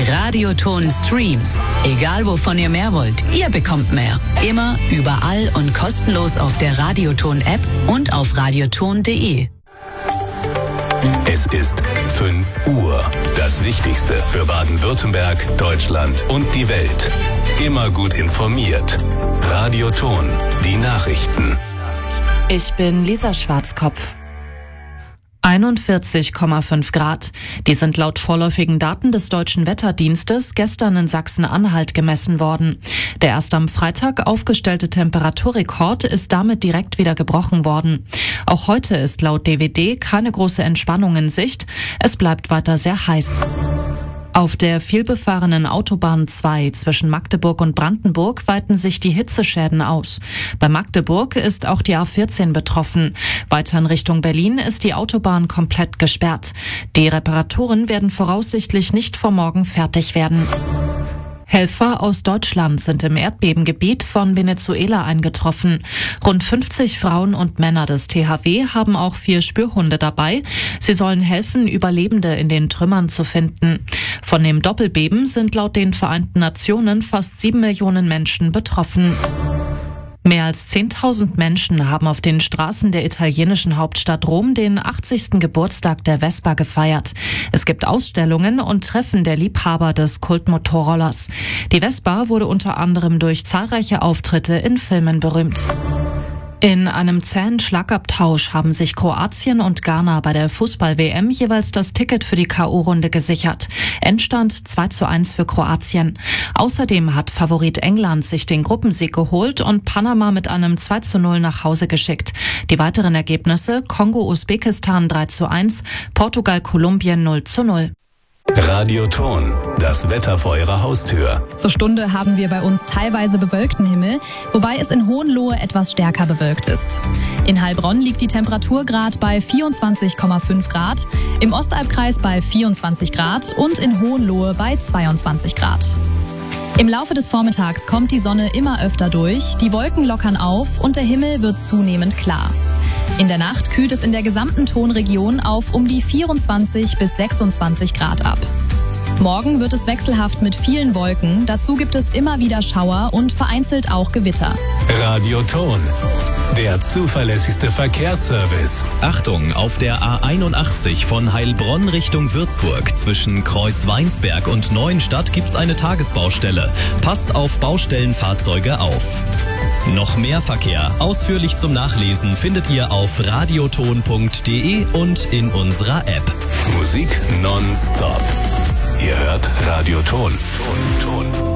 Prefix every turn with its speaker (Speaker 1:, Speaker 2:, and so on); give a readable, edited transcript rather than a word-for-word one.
Speaker 1: Radioton Streams. Egal wovon ihr mehr wollt, ihr bekommt mehr. Immer, überall und kostenlos auf der Radioton App und auf radioton.de.
Speaker 2: Es ist 5 Uhr. Das Wichtigste für Baden-Württemberg, Deutschland und die Welt. Immer gut informiert. Radioton, die Nachrichten.
Speaker 3: Ich bin Lisa Schwarzkopf. 41,5 Grad. Die sind laut vorläufigen Daten des Deutschen Wetterdienstes gestern in Sachsen-Anhalt gemessen worden. Der erst am Freitag aufgestellte Temperaturrekord ist damit direkt wieder gebrochen worden. Auch heute ist laut DWD keine große Entspannung in Sicht. Es bleibt weiter sehr heiß. Auf der vielbefahrenen Autobahn 2 zwischen Magdeburg und Brandenburg weiten sich die Hitzeschäden aus. Bei Magdeburg ist auch die A14 betroffen. Weiter in Richtung Berlin ist die Autobahn komplett gesperrt. Die Reparaturen werden voraussichtlich nicht vor morgen fertig werden. Helfer aus Deutschland sind im Erdbebengebiet von Venezuela eingetroffen. Rund 50 Frauen und Männer des THW haben auch 4 Spürhunde dabei. Sie sollen helfen, Überlebende in den Trümmern zu finden. Von dem Doppelbeben sind laut den Vereinten Nationen fast 7 Millionen Menschen betroffen. Mehr als 10.000 Menschen haben auf den Straßen der italienischen Hauptstadt Rom den 80. Geburtstag der Vespa gefeiert. Es gibt Ausstellungen und Treffen der Liebhaber des Kultmotorrollers. Die Vespa wurde unter anderem durch zahlreiche Auftritte in Filmen berühmt. In einem zähen Schlagabtausch haben sich Kroatien und Ghana bei der Fußball-WM jeweils das Ticket für die K.O.-Runde gesichert. Endstand 2:1 für Kroatien. Außerdem hat Favorit England sich den Gruppensieg geholt und Panama mit einem 2:0 nach Hause geschickt. Die weiteren Ergebnisse: Kongo-Usbekistan 3:1, Portugal-Kolumbien 0:0.
Speaker 2: Radioton, das Wetter vor Ihrer Haustür.
Speaker 4: Zur Stunde haben wir bei uns teilweise bewölkten Himmel, wobei es in Hohenlohe etwas stärker bewölkt ist. In Heilbronn liegt die Temperatur gerade bei 24,5 Grad, im Ostalbkreis bei 24 Grad und in Hohenlohe bei 22 Grad. Im Laufe des Vormittags kommt die Sonne immer öfter durch, die Wolken lockern auf und der Himmel wird zunehmend klar. In der Nacht kühlt es in der gesamten Tonregion auf um die 24 bis 26 Grad ab. Morgen wird es wechselhaft mit vielen Wolken, dazu gibt es immer wieder Schauer und vereinzelt auch Gewitter.
Speaker 2: Radioton, der zuverlässigste Verkehrsservice.
Speaker 5: Achtung, auf der A81 von Heilbronn Richtung Würzburg zwischen Kreuzweinsberg und Neuenstadt gibt's eine Tagesbaustelle. Passt auf Baustellenfahrzeuge auf. Noch mehr Verkehr, ausführlich zum Nachlesen, findet ihr auf radioton.de und in unserer App.
Speaker 2: Musik nonstop. Ihr hört Radioton. Ton.